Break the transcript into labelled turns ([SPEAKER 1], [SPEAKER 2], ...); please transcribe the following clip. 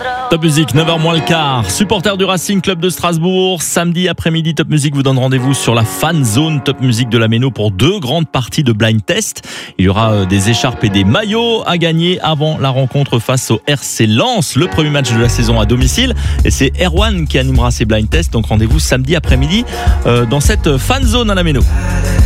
[SPEAKER 1] Top Music, 9h moins le quart. Supporter du Racing Club de Strasbourg. Samedi après-midi, Top Music vous donne rendez-vous sur la fan zone Top Music de la Méno pour 2 grandes parties de blind test. Il y aura des écharpes et des maillots à gagner avant la rencontre face au RC Lens, le premier match de la saison à domicile. Et c'est Erwan qui animera ces blind tests. Donc rendez-vous samedi après-midi dans cette fan zone à la Méno.